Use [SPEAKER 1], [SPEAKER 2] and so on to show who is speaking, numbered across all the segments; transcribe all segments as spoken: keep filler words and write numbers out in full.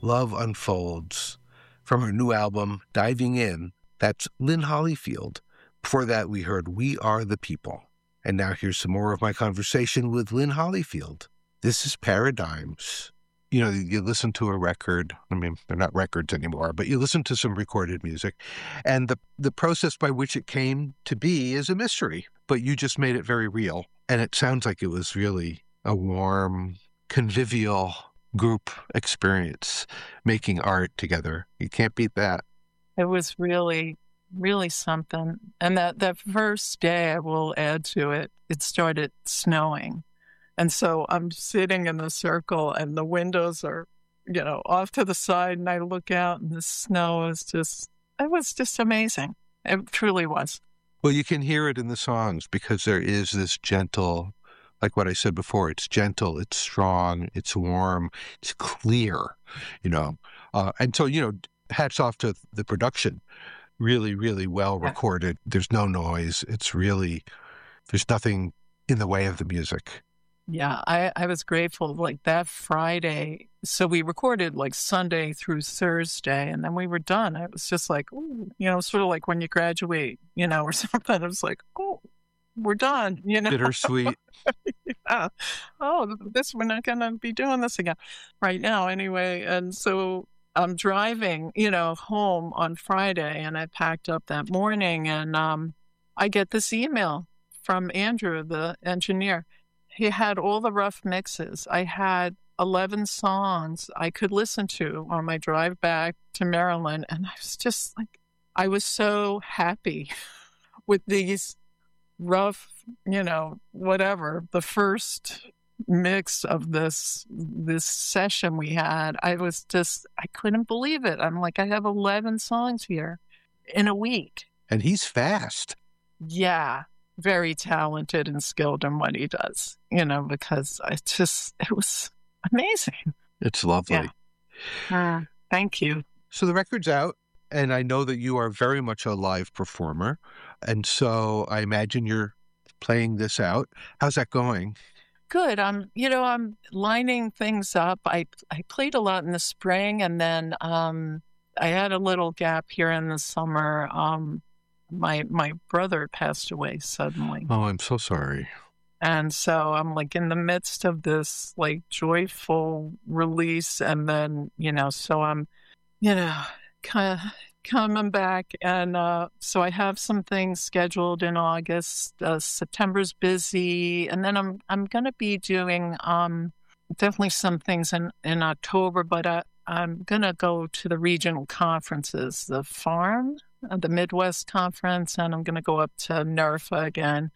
[SPEAKER 1] Love Unfolds from her new album, Diving In. That's Lynn Hollyfield. Before that, we heard We Are the People. And now here's some more of my conversation with Lynn Hollyfield. This is Paradigms. You know, you listen to a record, I mean, they're not records anymore, but you listen to some recorded music, and the, the process by which it came to be is a mystery, but you just made it very real. And it sounds like it was really a warm, convivial group experience, making art together. You can't beat that.
[SPEAKER 2] It was really, really something. And that, that first day, I will add to it, it started snowing. And so I'm sitting in the circle and the windows are, you know, off to the side, and I look out and the snow is just, it was just amazing. It truly was.
[SPEAKER 1] Well, you can hear it in the songs because there is this gentle, like what I said before, it's gentle, it's strong, it's warm, it's clear, you know. Uh, and so, you know, hats off to the production. Really, really well recorded. Yeah. There's no noise. It's really, there's nothing in the way of the music.
[SPEAKER 2] Yeah, I, I was grateful. Like that Friday, so we recorded like Sunday through Thursday, and then we were done. It was just like, ooh, you know, sort of like when you graduate, you know, or something. It was like, oh, we're done, you know.
[SPEAKER 1] Bittersweet.
[SPEAKER 2] Yeah. Oh, this, we're not going to be doing this again right now anyway. And so I'm driving, you know, home on Friday, and I packed up that morning, and um, I get this email from Andrew, the engineer. He had all the rough mixes. I had eleven songs I could listen to on my drive back to Maryland. And I was just like, I was so happy with these rough, you know, whatever, the first mix of this, this session we had. I was just, I couldn't believe it. I'm like, I have eleven songs here in a week.
[SPEAKER 1] And he's fast.
[SPEAKER 2] Yeah. Very talented and skilled in what he does, you know, because I just, it was amazing.
[SPEAKER 1] It's lovely.
[SPEAKER 2] Yeah. Uh, thank you.
[SPEAKER 1] So the record's out, and I know that you are very much a live performer. And so I imagine you're playing this out. How's that going?
[SPEAKER 2] Good. I'm, you know, I'm lining things up. I, I played a lot in the spring, and then um, I had a little gap here in the summer. Um, My my brother passed away suddenly.
[SPEAKER 1] Oh, I'm so sorry.
[SPEAKER 2] And so I'm like in the midst of this like joyful release. And then, you know, so I'm, you know, kind of coming back. And uh, so I have some things scheduled in August. Uh, September's busy. And then I'm I'm going to be doing um, definitely some things in, in October. But I, I'm going to go to the regional conferences, the Farm, the Midwest Conference, and I'm going to go up to N E R F A again.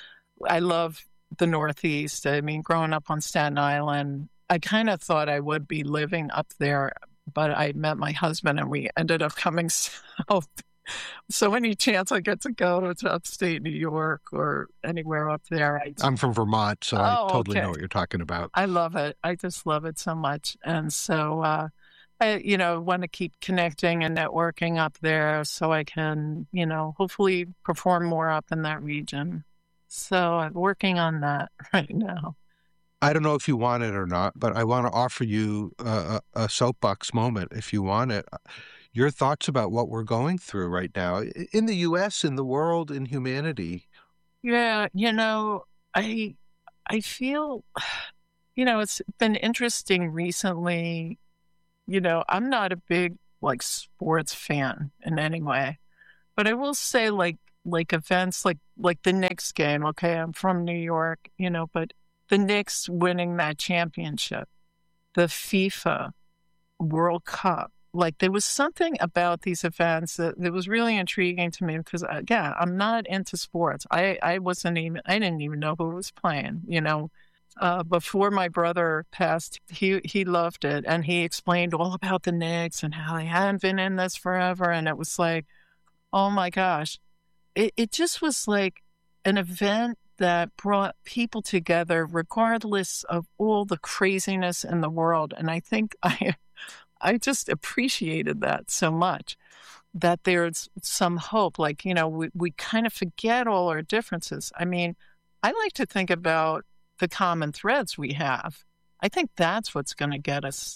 [SPEAKER 2] I love the Northeast. I mean, growing up on Staten Island, I kind of thought I would be living up there, but I met my husband and we ended up coming south. So any chance I get to go to upstate New York or anywhere up there. I,
[SPEAKER 1] I'm from Vermont, so
[SPEAKER 2] oh,
[SPEAKER 1] I totally
[SPEAKER 2] okay.
[SPEAKER 1] know what you're talking about.
[SPEAKER 2] I love it. I just love it so much. And so, uh, I, you know, want to keep connecting and networking up there so I can, you know, hopefully perform more up in that region. So I'm working on that right now.
[SPEAKER 1] I don't know if you want it or not, but I want to offer you a, a soapbox moment if you want it. Your thoughts about what we're going through right now in the U S, in the world, in humanity.
[SPEAKER 2] Yeah, you know, I I feel, you know, it's been interesting recently. You know, I'm not a big, like, sports fan in any way. But I will say, like, like events like, like the Knicks game, okay, I'm from New York, you know, but the Knicks winning that championship, the FIFA World Cup, like, there was something about these events that, that was really intriguing to me because, again, I'm not into sports. I, I wasn't even, I didn't even know who was playing, you know. Uh, before my brother passed, he he loved it, and he explained all about the Knicks and how they hadn't been in this forever, and it was like, oh my gosh. It, it just was like an event that brought people together regardless of all the craziness in the world, and I think I... I just appreciated that so much, that there's some hope. Like, you know, we, we kind of forget all our differences. I mean, I like to think about the common threads we have. I think that's what's going to get us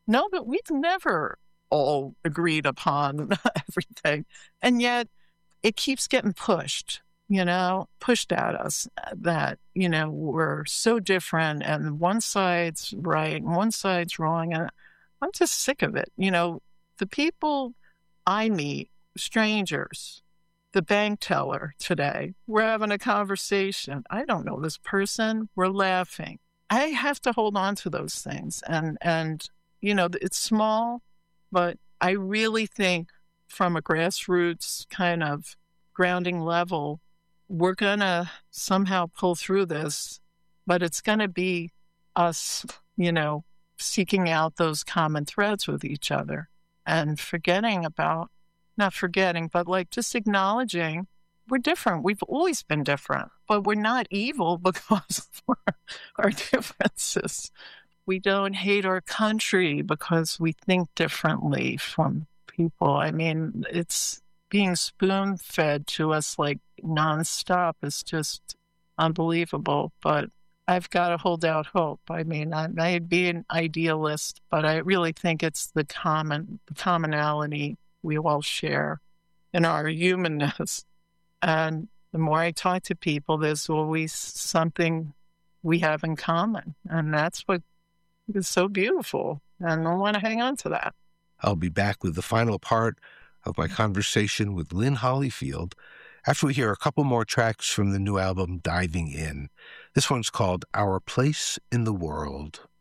[SPEAKER 2] no, but we've never all agreed upon everything. And yet it keeps getting pushed, you know, pushed at us that, you know, we're so different and one side's right and one side's wrong. And I'm just sick of it. You know, the people I meet, strangers, the bank teller today, we're having a conversation. I don't know this person. We're laughing. I have to hold on to those things. And, and, you know, it's small, but I really think from a grassroots kind of grounding level, we're going to somehow pull through this, but it's going to be us, you know, seeking out those common threads with each other and forgetting about, not forgetting, but like just acknowledging we're different. We've always been different, but we're not evil because of our, our differences. We don't hate our country because we think differently from people. I mean, it's being spoon-fed to us like nonstop is just unbelievable. But I've got to hold out hope. I mean, I may be an idealist, but I really think it's the common, the commonality we all share in our humanness. And the more I talk to people, there's always something we have in common. And that's what is so beautiful. And I want to hang on to that.
[SPEAKER 1] I'll be back with the final part of my conversation with Lynn Hollyfield after we hear a couple more tracks from the new album, Diving In. This one's called Our Place in the World.